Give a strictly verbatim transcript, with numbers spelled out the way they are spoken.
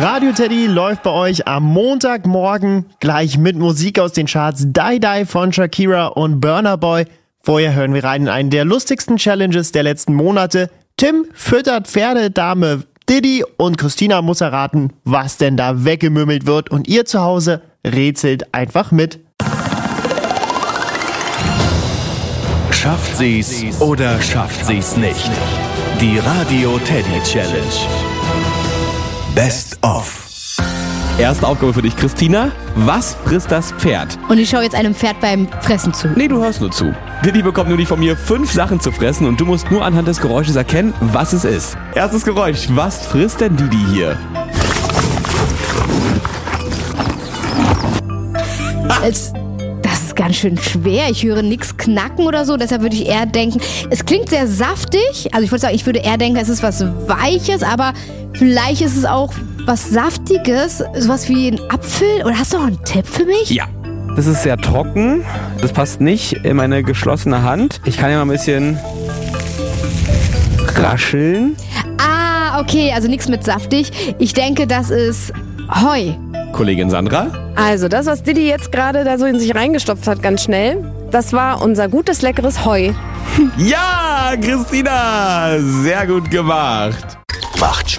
Radio Teddy läuft bei euch am Montagmorgen gleich mit Musik aus den Charts. Die Die von Shakira und Burna Boy. Vorher hören wir rein in einen der lustigsten Challenges der letzten Monate. Tim füttert Pferdedame Diddy und Christina muss erraten, was denn da weggemümmelt wird. Und ihr zu Hause rätselt einfach mit. Schafft sie's oder schafft sie's nicht? Die Radio Teddy Challenge. Best of. Erste Aufgabe für dich, Christina. Was frisst das Pferd? Und ich schaue jetzt einem Pferd beim Fressen zu. Nee, du hörst nur zu. Diddy bekommt nur nicht von mir fünf Sachen zu fressen und du musst nur anhand des Geräusches erkennen, was es ist. Erstes Geräusch. Was frisst denn Diddy hier? Es, das ist ganz schön schwer. Ich höre nichts knacken oder so. Deshalb würde ich eher denken, es klingt sehr saftig. Also ich würde sagen, ich würde eher denken, es ist was Weiches, aber vielleicht ist es auch was Saftiges. Sowas wie ein Apfel. Oder hast du noch einen Tipp für mich? Ja. Das ist sehr trocken. Das passt nicht in meine geschlossene Hand. Ich kann ja mal ein bisschen rascheln. Ah, okay. Also nichts mit saftig. Ich denke, das ist Heu. Kollegin Sandra? Also das, was Diddy jetzt gerade da so in sich reingestopft hat, ganz schnell, das war unser gutes, leckeres Heu. Ja, Christina! Sehr gut gemacht. Macht Spaß.